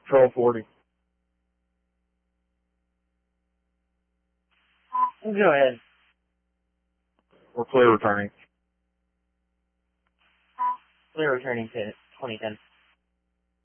Patrol 40. Go ahead. We're clear returning. Clear returning to 2010.